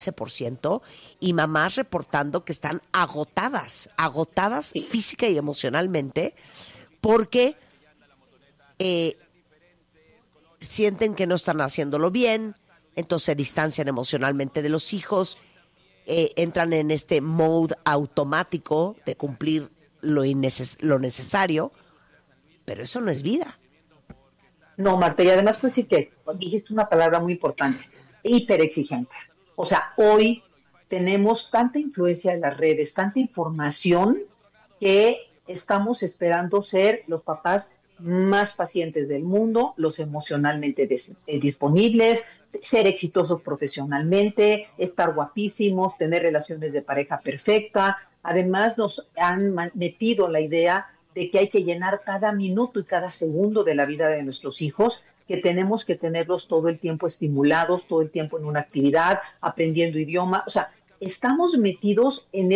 ese por ciento, y mamás reportando que están agotadas Sí. física y emocionalmente, porque sienten que no están haciéndolo bien, entonces se distancian emocionalmente de los hijos, entran en este mode automático de cumplir lo necesario, pero eso no es vida. No, Marta, y además pues sí que dijiste una palabra muy importante, hiperexigente. O sea, hoy tenemos tanta influencia de las redes, tanta información, que estamos esperando ser los papás más pacientes del mundo, los emocionalmente disponibles, ser exitosos profesionalmente, estar guapísimos, tener relaciones de pareja perfecta. Además, nos han metido la idea de que hay que llenar cada minuto y cada segundo de la vida de nuestros hijos, que tenemos que tenerlos todo el tiempo estimulados, todo el tiempo en una actividad, aprendiendo idioma. O sea, estamos metidos en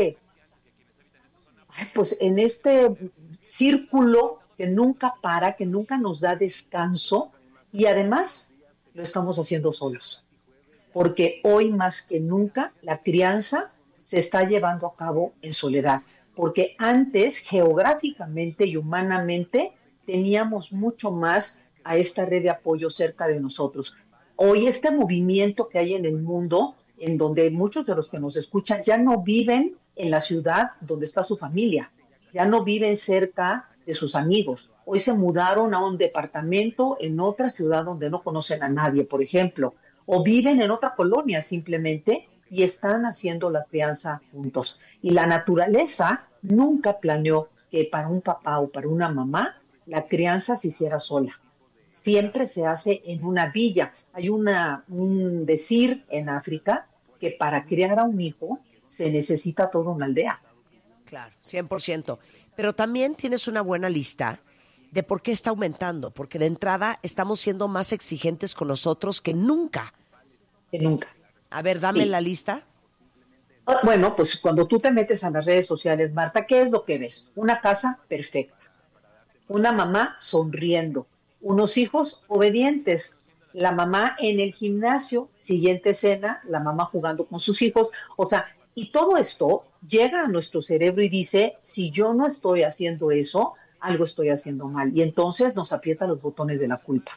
pues en este círculo que nunca para, que nunca nos da descanso, y además lo estamos haciendo solos, porque hoy más que nunca la crianza se está llevando a cabo en soledad, porque antes geográficamente y humanamente teníamos mucho más a esta red de apoyo cerca de nosotros. Hoy este movimiento que hay en el mundo, en donde muchos de los que nos escuchan ya no viven en la ciudad donde está su familia, ya no viven cerca de sus amigos. Hoy se mudaron a un departamento en otra ciudad donde no conocen a nadie, por ejemplo, o viven en otra colonia simplemente y están haciendo la crianza juntos. Y la naturaleza nunca planeó que para un papá o para una mamá la crianza se hiciera sola. Siempre se hace en una villa. Hay un decir en África que para criar a un hijo se necesita toda una aldea. Claro, 100%. Pero también tienes una buena lista de por qué está aumentando, porque de entrada estamos siendo más exigentes con nosotros que nunca. Que nunca. A ver, dame Sí. la lista. Bueno, pues cuando tú te metes a las redes sociales, Marta, ¿qué es lo que ves? Una casa perfecta, una mamá sonriendo, unos hijos obedientes, la mamá en el gimnasio, siguiente escena, la mamá jugando con sus hijos. O sea, y todo esto llega a nuestro cerebro y dice, si yo no estoy haciendo eso, algo estoy haciendo mal. Y entonces nos aprieta los botones de la culpa.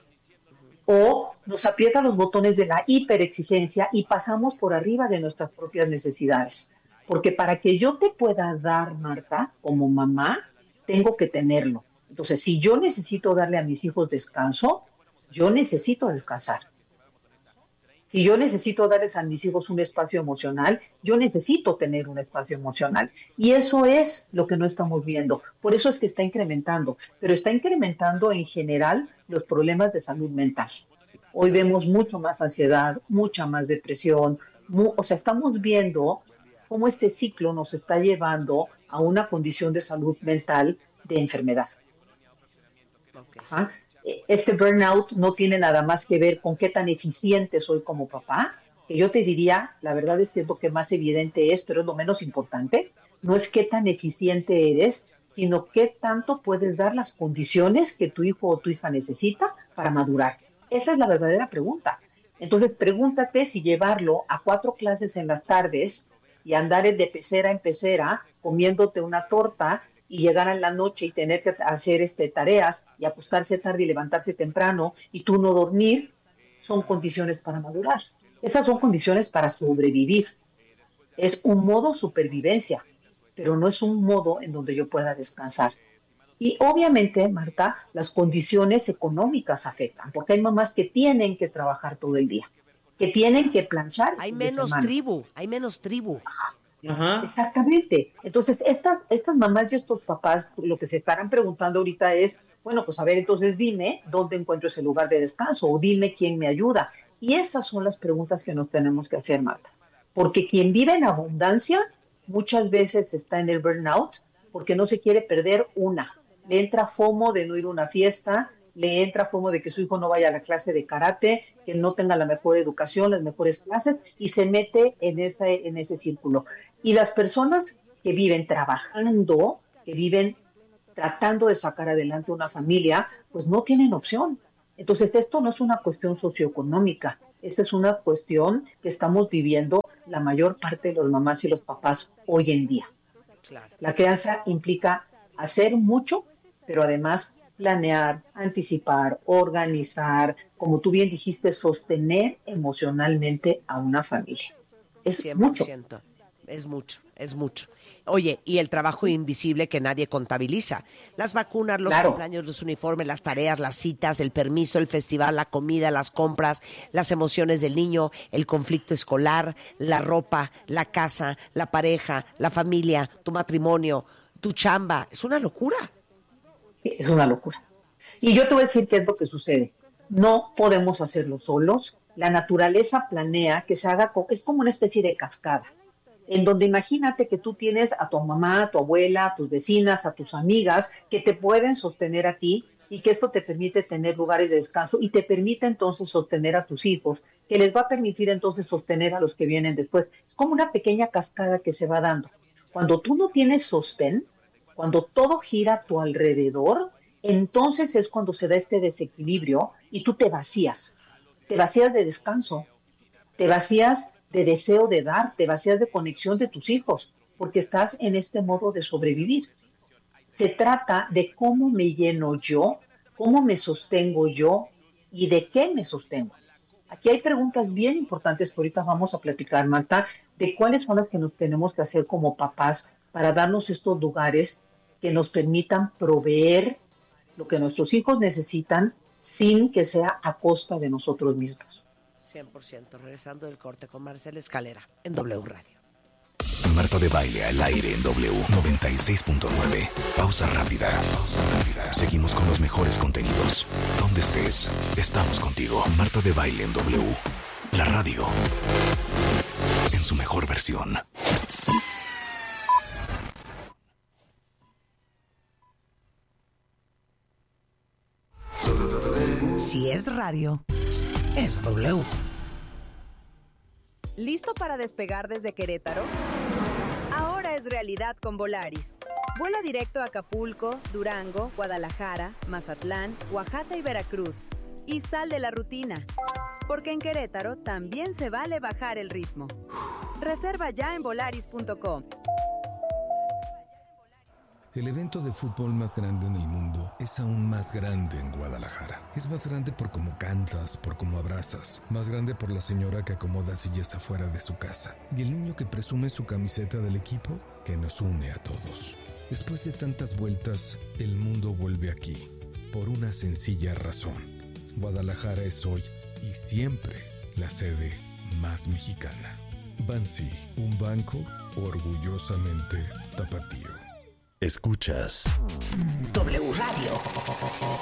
O nos aprieta los botones de la hiperexigencia y pasamos por arriba de nuestras propias necesidades. Porque para que yo te pueda dar, Marta, como mamá, tengo que tenerlo. Entonces, si yo necesito darle a mis hijos descanso, yo necesito descansar. Si yo necesito darles a mis hijos un espacio emocional, yo necesito tener un espacio emocional. Y eso es lo que no estamos viendo. Por eso es que está incrementando, pero está incrementando en general los problemas de salud mental. Hoy vemos mucho más ansiedad, mucha más depresión, o sea, estamos viendo cómo este ciclo nos está llevando a una condición de salud mental de enfermedad. Okay. Ajá. Este burnout no tiene nada más que ver con qué tan eficiente soy como papá, que yo te diría, la verdad es que es lo que más evidente es, pero es lo menos importante. No es qué tan eficiente eres, sino qué tanto puedes dar las condiciones que tu hijo o tu hija necesita para madurar. Esa es la verdadera pregunta. Entonces, pregúntate si llevarlo a 4 clases en las tardes y andar de pecera en pecera comiéndote una torta y llegar en la noche y tener que hacer tareas y acostarse tarde y levantarse temprano y tú no dormir, son condiciones para madurar. Esas son condiciones para sobrevivir. Es un modo supervivencia, pero no es un modo en donde yo pueda descansar. Y obviamente, Marta, las condiciones económicas afectan, porque hay mamás que tienen que trabajar todo el día, que tienen Claro. que planchar el Hay fin de menos semana. tribu, hay menos tribu. Ajá. Exactamente. Entonces, estas mamás y estos papás lo que se estarán preguntando ahorita es, bueno, pues a ver, entonces dime dónde encuentro ese lugar de descanso o dime quién me ayuda. Y esas son las preguntas que nos tenemos que hacer, Marta. Porque quien vive en abundancia muchas veces está en el burnout porque no se quiere perder una. Le entra FOMO de no ir a una fiesta, le entra FOMO de que su hijo no vaya a la clase de karate, que no tenga la mejor educación, las mejores clases, y se mete en ese círculo. Y las personas que viven trabajando, que viven tratando de sacar adelante una familia, pues no tienen opción. Entonces, esto no es una cuestión socioeconómica, Esta es una cuestión que estamos viviendo la mayor parte de los mamás y los papás hoy en día. Claro. La crianza implica hacer mucho, pero además planear, anticipar, organizar, como tú bien dijiste, sostener emocionalmente a una familia. Es mucho. 100%. Es mucho, es mucho. Oye, y el trabajo invisible que nadie contabiliza. Las vacunas, los Claro. cumpleaños, los uniformes, las tareas, las citas, el permiso, el festival, la comida, las compras, las emociones del niño, el conflicto escolar, la ropa, la casa, la pareja, la familia, tu matrimonio, tu chamba. Es una locura. Es una locura. Y yo te voy a decir qué es lo que sucede. No podemos hacerlo solos. La naturaleza planea que se haga, es como una especie de cascada, en donde imagínate que tú tienes a tu mamá, a tu abuela, a tus vecinas, a tus amigas, que te pueden sostener a ti y que esto te permite tener lugares de descanso y te permite entonces sostener a tus hijos, que les va a permitir entonces sostener a los que vienen después. Es como una pequeña cascada que se va dando. Cuando tú no tienes sostén, cuando todo gira a tu alrededor, entonces es cuando se da este desequilibrio y tú te vacías de descanso, te vacías de deseo de dar, te vacías de conexión de tus hijos, porque estás en este modo de sobrevivir. Se trata de cómo me lleno yo, cómo me sostengo yo y de qué me sostengo. Aquí hay preguntas bien importantes que ahorita vamos a platicar, Marta, de cuáles son las que nos tenemos que hacer como papás para darnos estos lugares que nos permitan proveer lo que nuestros hijos necesitan sin que sea a costa de nosotros mismos. 100%. Regresando del corte con Marcela Escalera en W Radio. Marta de Baile al aire en W 96.9. Pausa rápida. Seguimos con los mejores contenidos. Donde estés, estamos contigo. Marta de Baile en W. La radio en su mejor versión. Si es radio, es W. ¿Listo para despegar desde Querétaro? Ahora es realidad con Volaris. Vuela directo a Acapulco, Durango, Guadalajara, Mazatlán, Oaxaca y Veracruz. Y sal de la rutina. Porque en Querétaro también se vale bajar el ritmo. Reserva ya en volaris.com. El evento de fútbol más grande en el mundo es aún más grande en Guadalajara. Es más grande por cómo cantas, por cómo abrazas. Más grande por la señora que acomoda sillas afuera de su casa. Y el niño que presume su camiseta del equipo que nos une a todos. Después de tantas vueltas, el mundo vuelve aquí. Por una sencilla razón. Guadalajara es hoy y siempre la sede más mexicana. Bansi, un banco orgullosamente tapatío. Escuchas W Radio.